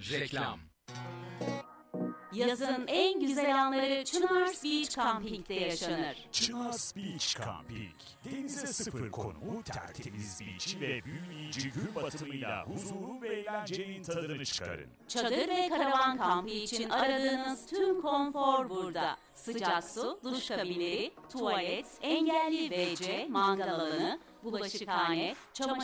Reklam. Yazın en güzel anları Çınars Beach Camping'de yaşanır. Çınars Beach Camping, denize sıfır konumu, tertemiz beach'i ve büyüleyici gün batımıyla huzuru ve eğlencenin tadını çıkarın. Çadır ve karavan kampı için aradığınız tüm konfor burada. Sıcak su, duş kabinleri, tuvalet, engelli WC, mangal alanı, bulaşıkhane, çamaşır